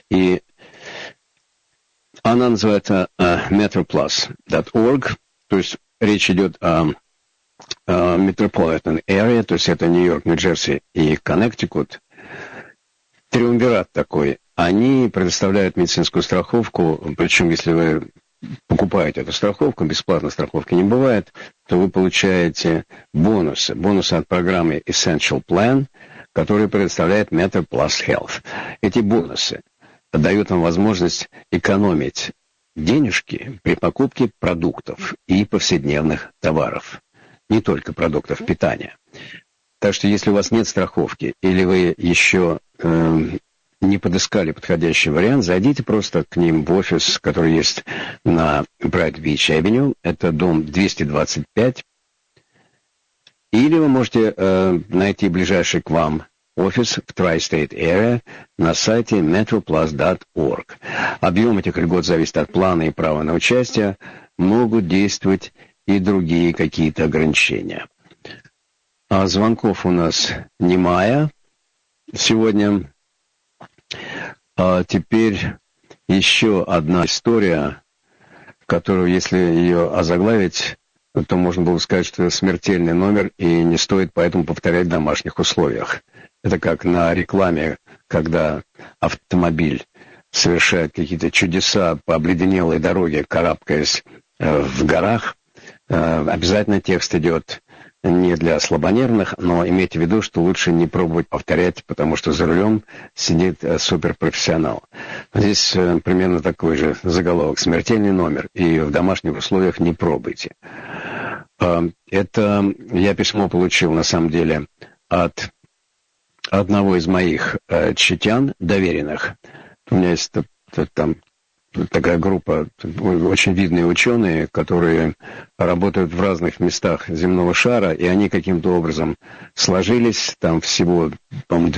И она называется metroplus.org, то есть речь идет о Metropolitan Area, то есть это Нью-Йорк, Нью-Джерси и Коннектикут. Триумвират такой. Они предоставляют медицинскую страховку, причем если вы покупаете эту страховку, бесплатной страховки не бывает, то вы получаете бонусы. Бонусы от программы Essential Plan, которую предоставляет MetroPlus Health. Эти бонусы дают вам возможность экономить денежки при покупке продуктов и повседневных товаров. Не только продуктов питания. Так что если у вас нет страховки, или вы еще не подыскали подходящий вариант, зайдите просто к ним в офис, который есть на Bright Beach Avenue. Это дом 225. Или вы можете найти ближайший к вам офис в Tri-State Area на сайте metroplus.org. Объем этих льгот зависит от плана и права на участие. Могут действовать и другие какие-то ограничения. А звонков у нас немая сегодня. А теперь еще одна история, которую, если ее озаглавить, то можно было сказать, что это смертельный номер, и не стоит поэтому повторять в домашних условиях. Это как на рекламе, когда автомобиль совершает какие-то чудеса по обледенелой дороге, карабкаясь в горах. Обязательно текст идет не для слабонервных, но имейте в виду, что лучше не пробовать повторять, потому что за рулем сидит суперпрофессионал. Здесь примерно такой же заголовок: смертельный номер, и в домашних условиях не пробуйте. Это я письмо получил, на самом деле, от одного из моих читян, доверенных. У меня есть там такая группа, очень видные ученые, которые работают в разных местах земного шара, и они каким-то образом сложились, там всего, по-моему,